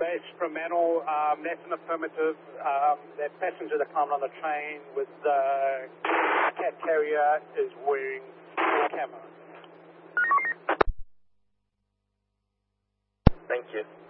Base Fremantle, that's an affirmative. That passenger that climbed on the train with the cat carrier is wearing camo. Thank you.